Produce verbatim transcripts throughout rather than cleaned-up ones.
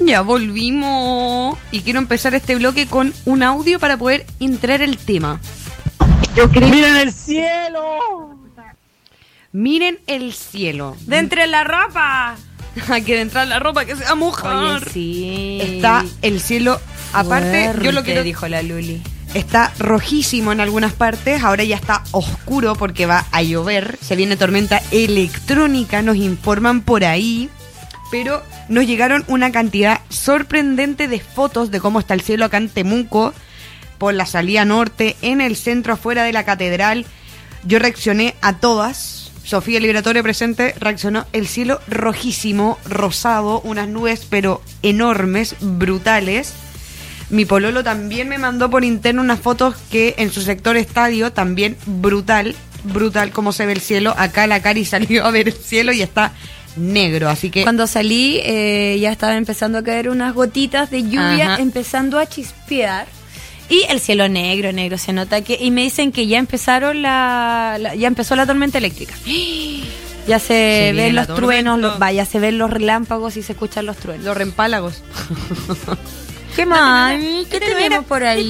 Ya volvimos y quiero empezar este bloque con un audio para poder entrar el tema. Yo creo... ¡Miren el cielo! Miren el cielo. ¡De entre la ropa! Hay que entrar la ropa que se va a mojar. Oye, sí. Está el cielo, aparte, Fuerte, yo lo quiero... dijo la Luli. Está rojísimo en algunas partes, ahora ya está oscuro porque va a llover, se viene tormenta electrónica, nos informan por ahí, pero nos llegaron una cantidad sorprendente de fotos de cómo está el cielo acá en Temuco, por la salida norte, en el centro, afuera de la catedral. Yo reaccioné a todas, Sofía Liberatore presente, reaccionó el cielo rojísimo, rosado, unas nubes pero enormes, brutales. Mi pololo también me mandó por interno unas fotos que en su sector estadio, también brutal, brutal como se ve el cielo. Acá la Cari salió a ver el cielo y está negro, así que... Cuando salí eh, ya estaban empezando a caer unas gotitas de lluvia, Ajá. empezando a chispear. Y el cielo negro, negro, se nota que... Y me dicen que ya empezaron la... la ya empezó la tormenta eléctrica. Ya se, Se viene ven la los tormenta. truenos, los, vaya, se ven los relámpagos y se escuchan los truenos. Los reempálagos. ¿Qué más? ¿Qué tenemos por ahí?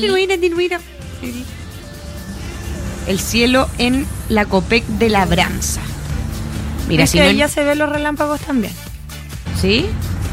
El cielo en la Copec de Labranza. Mira, Es si que no... ya se ven los relámpagos también. ¿Sí?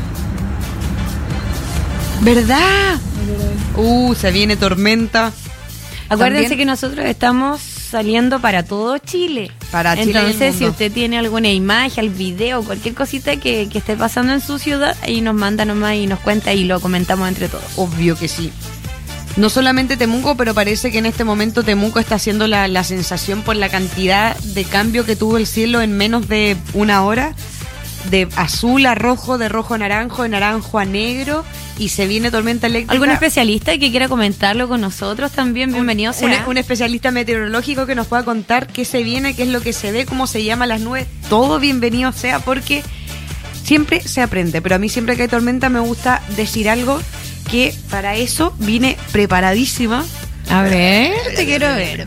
¿Verdad? Uh, se viene tormenta. Acuérdense También que nosotros estamos saliendo para todo Chile. Para Chile y el Entonces, si mundo. usted tiene alguna imagen, video, cualquier cosita que, que esté pasando en su ciudad, ahí nos manda nomás y nos cuenta y lo comentamos entre todos. Obvio que sí. No solamente Temuco, pero parece que en este momento Temuco está haciendo la, la sensación por la cantidad de cambio que tuvo el cielo en menos de una hora. De azul a rojo, de rojo a naranjo, de naranjo a negro, y se viene tormenta eléctrica. ¿Algún especialista que quiera comentarlo con nosotros también? Bienvenido un, sea. un, un especialista meteorológico que nos pueda contar qué se viene, qué es lo que se ve, cómo se llaman las nubes. Todo bienvenido sea, porque siempre se aprende. Pero a mí siempre que hay tormenta me gusta decir algo, que para eso vine preparadísima. A ver, te quiero ver.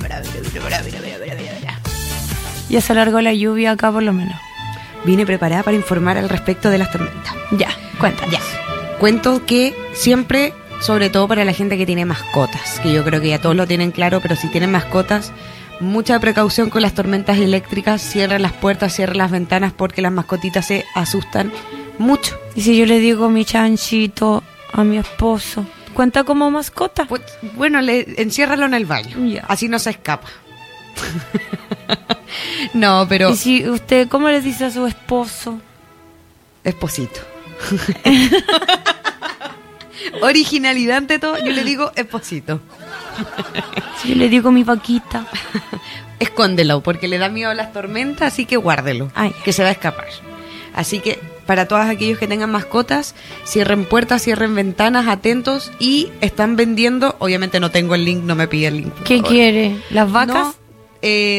Ya se alargó la lluvia acá por lo menos. Vine preparada para informar al respecto de las tormentas. Ya, cuéntanos. Ya. Cuento que siempre, sobre todo para la gente que tiene mascotas, que yo creo que ya todos lo tienen claro, pero si tienen mascotas, mucha precaución con las tormentas eléctricas, cierren las puertas, cierren las ventanas, porque las mascotitas se asustan mucho. Y si yo le digo mi chanchito a mi esposo, ¿cuenta como mascota? Pues, bueno, le, enciérralo en el baño, Ya. así no se escapa. No, pero... Y si usted, ¿cómo le dice a su esposo? Esposito. Originalidad ante todo, yo le digo esposito. Si yo le digo mi vaquita. Escóndelo, porque le da miedo a las tormentas, así que guárdelo, Ah, ya. que se va a escapar. Así que para todos aquellos que tengan mascotas, cierren puertas, cierren ventanas, atentos, y están vendiendo, obviamente no tengo el link, no me pide el link. por ¿Qué favor. quiere? ¿Las vacas? No, eh,